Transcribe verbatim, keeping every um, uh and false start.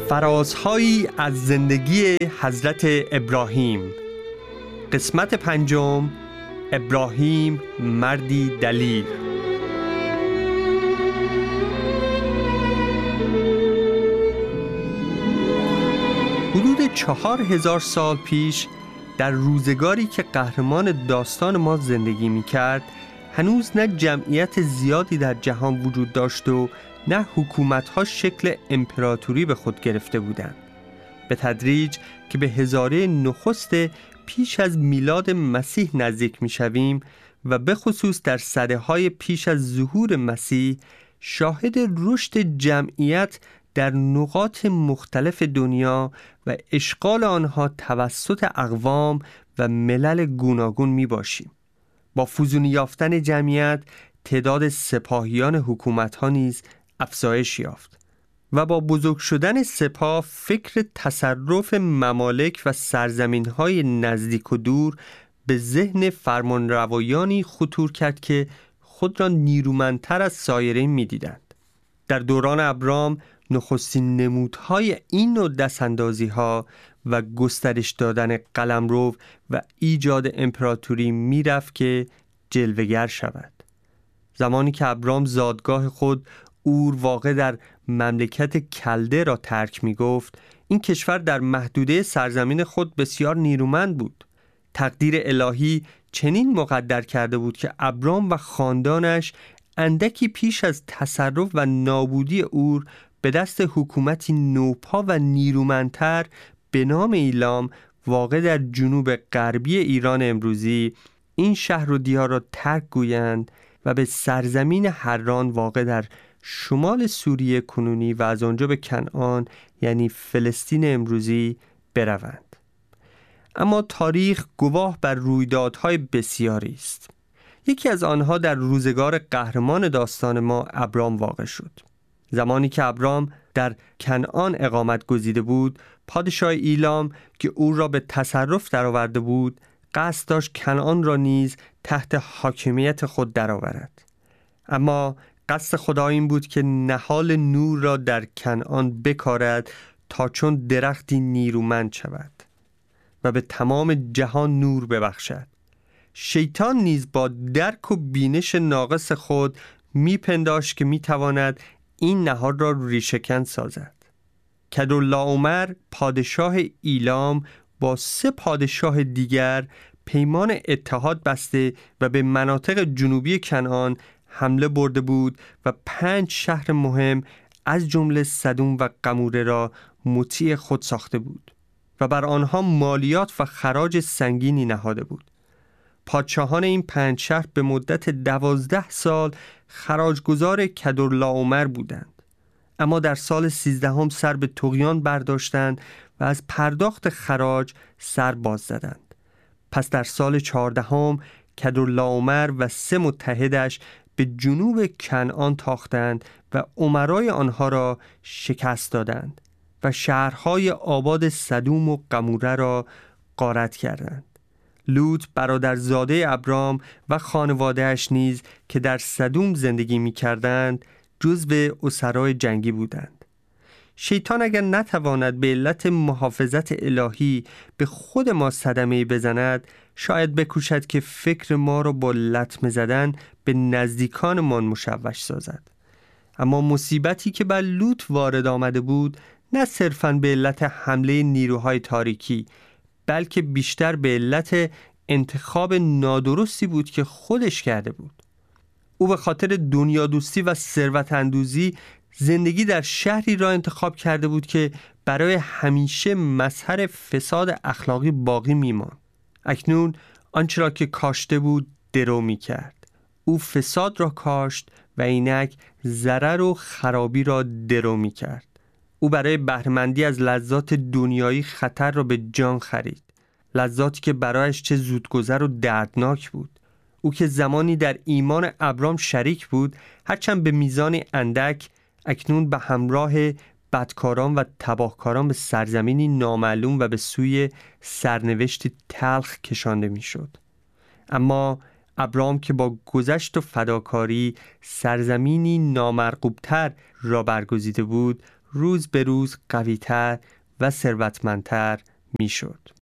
فرازهایی از زندگی حضرت ابراهیم. قسمت پنجم، ابراهیم مردی دلیر. حدود چهار هزار سال پیش، در روزگاری که قهرمان داستان ما زندگی می کرد، هنوز نه جمعیت زیادی در جهان وجود داشت و نه حکومت‌ها شکل امپراتوری به خود گرفته بودند. به تدریج که به هزاره نخست پیش از میلاد مسیح نزدیک می‌شویم و به خصوص در سده‌های پیش از ظهور مسیح، شاهد رشد جمعیت در نقاط مختلف دنیا و اشغال آنها توسط اقوام و ملل گوناگون می‌باشیم. با فزونی یافتن جمعیت، تعداد سپاهیان حکومت‌ها نیز افزایش یافت و با بزرگ شدن سپاه، فکر تصرف ممالک و سرزمین‌های نزدیک و دور به ذهن فرمانروایانی خطور کرد که خود را نیرومندتر از سایرین می‌دیدند. در دوران ابرام، نخستین نمودهای این نوع دستاندازی‌ها و گسترش دادن قلمرو و ایجاد امپراتوری میرفت که جلوه‌گر شود. زمانی که ابرام زادگاه خود اور واقع در مملکت کلده را ترک می گفت، این کشور در محدوده سرزمین خود بسیار نیرومند بود. تقدیر الهی چنین مقدر کرده بود که ابرام و خاندانش اندکی پیش از تصرف و نابودی اور به دست حکومتی نوپا و نیرومندتر به نام ایلام واقع در جنوب غربی ایران امروزی این شهر و دیار را ترک گویند و به سرزمین حران واقع در شمال سوریه کنونی و از آنجا به کنعان یعنی فلسطین امروزی بروند. اما تاریخ گواه بر رویدادهای بسیاری است. یکی از آنها در روزگار قهرمان داستان ما ابرام واقع شد. زمانی که ابرام در کنعان اقامت گزیده بود، پادشاه ایلام که او را به تصرف درآورده بود، قصد داشت کنعان را نیز تحت حاکمیت خود درآورد. اما قصد خدا این بود که نهال نور را در کنعان بکارد تا چون درختی نیرومند شود و به تمام جهان نور ببخشد. شیطان نیز با درک و بینش ناقص خود میپنداشت که میتواند این نهال را ریشه‌کن سازد. کدرلاومر پادشاه ایلام با سه پادشاه دیگر پیمان اتحاد بسته و به مناطق جنوبی کنعان حمله برده بود و پنج شهر مهم از جمله سدوم و قموره را مطیع خود ساخته بود و بر آنها مالیات و خراج سنگینی نهاده بود. پادشاهان این پنج شهر به مدت دوازده سال خراجگزار کدرلاومر بودند، اما در سال سیزدهم سر به طغیان برداشتند و از پرداخت خراج سر باز زدند. پس در سال چهاردهم کدرلاومر و سه متحدش به جنوب کنعان تاختند و امرای آنها را شکست دادند و شهرهای آباد سدوم و قموره را غارت کردند. لوط برادرزاده ابرام و خانواده‌اش نیز که در سدوم زندگی می‌کردند جزو اسرای جنگی بودند. شیطان اگر نتواند به علت محافظت الهی به خود ما صدمه بزند، شاید بکوشد که فکر ما را با لطمه زدن به نزدیکانمان مشوش سازد. اما مصیبتی که بر لوط وارد آمده بود نه صرفاً به علت حمله نیروهای تاریکی، بلکه بیشتر به علت انتخاب نادرستی بود که خودش کرده بود. او به خاطر دنیا دوستی و ثروت اندوزی زندگی در شهری را انتخاب کرده بود که برای همیشه مظهر فساد اخلاقی باقی می‌ماند. اکنون آنچه را که کاشته بود درو می‌کرد. او فساد را کاشت و اینک ضرر و خرابی را درو می‌کرد. او برای بهره‌مندی از لذات دنیایی خطر را به جان خرید، لذاتی که برایش چه زودگذر و دردناک بود. او که زمانی در ایمان ابرام شریک بود، هرچند به میزان اندک، اکنون به همراه بدکاران و تباهکاران به سرزمینی نامعلوم و به سوی سرنوشتی تلخ کشانده میشد. اما ابرام که با گذشت و فداکاری سرزمینی نامرغوبتر را برگزیده بود، روز به روز قوی‌تر و ثروتمندتر می‌شد.